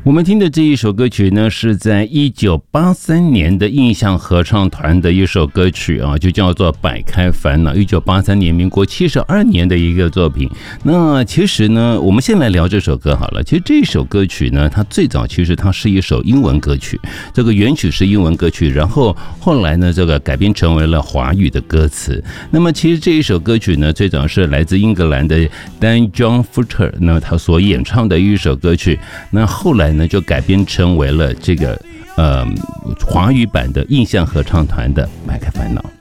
我们听的这一首歌曲呢，是在1983年的印象合唱团的一首歌曲啊，就叫做《摆开烦恼》。1983年，民国72年的一个作品。那其实呢，我们先来聊这首歌好了。其实这首歌曲呢，它最早其实它是一首英文歌曲，这个原曲是英文歌曲，然后后来呢，这个改编成为了华语的歌词。那么其实这一首歌曲呢，最早是来自英格兰的 Dan John Foster 那他所演唱的一首歌曲。那后来呢，就改编成为了这个华语版的印象合唱团的《摆开烦恼》。